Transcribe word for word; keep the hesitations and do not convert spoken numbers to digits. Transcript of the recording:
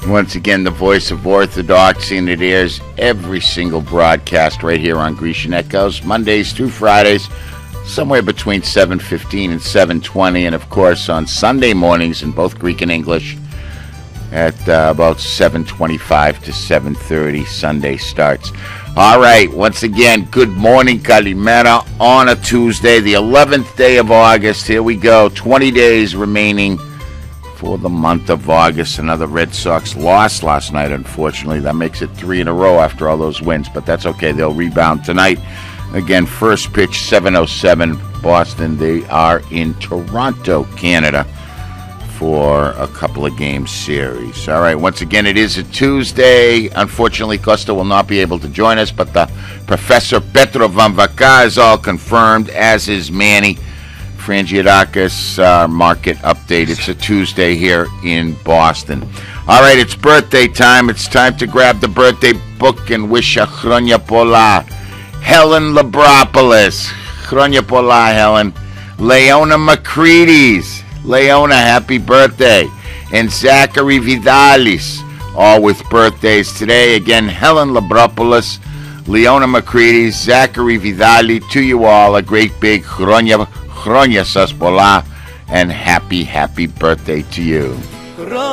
Once again, the voice of Orthodoxy, and it airs every single broadcast right here on Grecian Echoes, Mondays through Fridays, somewhere between seven fifteen and seven twenty, and of course on Sunday mornings in both Greek and English at uh, about seven twenty-five to seven thirty. Sunday starts. All right, once again, good morning, Kalimera, on a Tuesday, the eleventh day of August. Here we go, twenty days remaining for the month of August. Another Red Sox loss last night, unfortunately. That makes it three in a row after all those wins, but that's okay. They'll rebound tonight. Again, first pitch, seven oh seven, Boston. They are in Toronto, Canada, for a couple of game series. All right, once again, it is a Tuesday. Unfortunately, Costa will not be able to join us, but the Professor Petro Van Vaka is all confirmed, as is Manny Frangiadakis. Uh, market update. It's a Tuesday here in Boston. All right, it's birthday time. It's time to grab the birthday book and wish a Chronia Pola. Helen Labropoulos. Chronia Pola, Helen. Leona Macreades. Leona, happy birthday. And Zachary Vidalis, all with birthdays today. Again, Helen Labropoulos, Leona Macreades, Zachary Vidali, to you all, a great big Chronia, Chronia Saspola, and happy, happy birthday to you.